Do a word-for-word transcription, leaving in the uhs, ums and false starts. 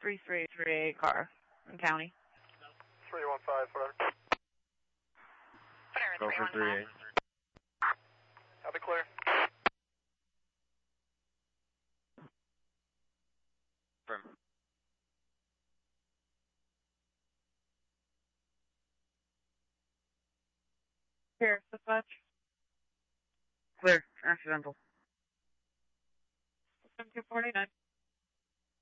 three three three car in county. three one five, whatever. Go for three eight. I'll be clear. Firm. Here, dispatch. Clear. Accidental. two forty-nine.